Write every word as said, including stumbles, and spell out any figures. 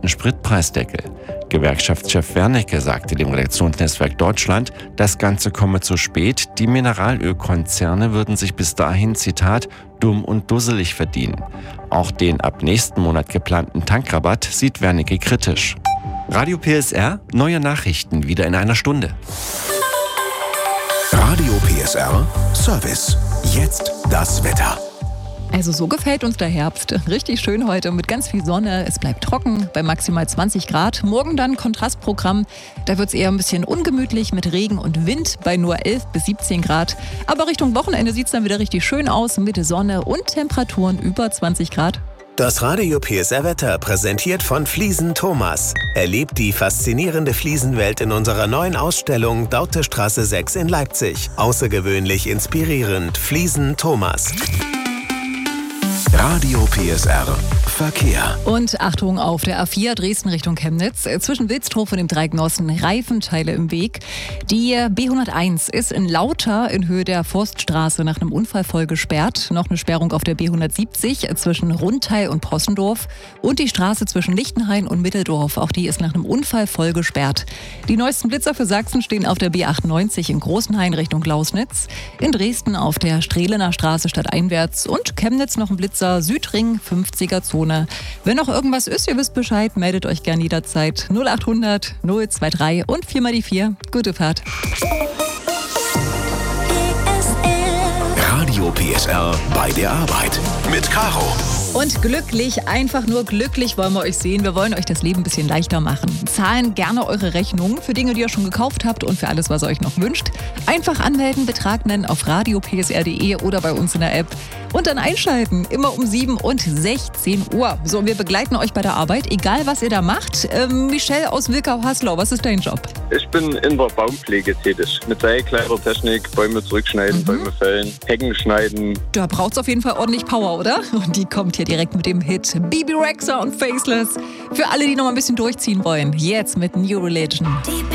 geplanten Spritpreisdeckel. Gewerkschaftschef Wernicke sagte dem Redaktionsnetzwerk Deutschland, das Ganze komme zu spät, die Mineralölkonzerne würden sich bis dahin, Zitat, dumm und dusselig verdienen. Auch den ab nächsten Monat geplanten Tankrabatt sieht Wernicke kritisch. Radio P S R, neue Nachrichten wieder in einer Stunde. Radio P S R Service. Jetzt das Wetter. Also so gefällt uns der Herbst. Richtig schön heute mit ganz viel Sonne. Es bleibt trocken bei maximal zwanzig Grad. Morgen dann Kontrastprogramm. Da wird es eher ein bisschen ungemütlich mit Regen und Wind bei nur elf bis siebzehn Grad. Aber Richtung Wochenende sieht es dann wieder richtig schön aus mit Sonne und Temperaturen über zwanzig Grad. Das Radio P S R-Wetter präsentiert von Fliesen Thomas. Erlebt die faszinierende Fliesenwelt in unserer neuen Ausstellung Dautestraße sechs in Leipzig. Außergewöhnlich inspirierend. Fliesen Thomas. Radio P S R Verkehr. Und Achtung auf der A vier Dresden Richtung Chemnitz. Zwischen Wilsdruff und dem Dreigenossen Reifenteile im Weg. Die B hunderteins ist in Lauter in Höhe der Forststraße nach einem Unfall voll gesperrt. Noch eine Sperrung auf der B hundertsiebzig zwischen Rundteil und Possendorf. Und die Straße zwischen Lichtenhain und Mitteldorf. Auch die ist nach einem Unfall voll gesperrt. Die neuesten Blitzer für Sachsen stehen auf der B achtundneunzig in Großenhain Richtung Lausnitz. In Dresden auf der Strehlener Straße stadteinwärts. Und Chemnitz noch ein Blitzer Südring fünfziger Zone. Wenn noch irgendwas ist, ihr wisst Bescheid, meldet euch gerne jederzeit. null achthundert null drei und vier mal die vier. Gute Fahrt. Radio P S R bei der Arbeit mit Caro. Und glücklich, einfach nur glücklich wollen wir euch sehen. Wir wollen euch das Leben ein bisschen leichter machen. Zahlen gerne eure Rechnungen für Dinge, die ihr schon gekauft habt und für alles, was ihr euch noch wünscht. Einfach anmelden, Betrag nennen auf radio p s r punkt d e oder bei uns in der App. Und dann einschalten, immer um sieben und sechzehn Uhr. So, wir begleiten euch bei der Arbeit, egal was ihr da macht. Ähm, Michelle aus Wilkau-Haslau, was ist dein Job? Ich bin in der Baumpflege tätig. Mit Seilkleidertechnik, Bäume zurückschneiden, mhm. Bäume fällen, Hecken schneiden. Da braucht es auf jeden Fall ordentlich Power, oder? Und die kommt hier direkt mit dem Hit Bebe Rexha und Faceless. Für alle, die noch mal ein bisschen durchziehen wollen, jetzt mit New Religion.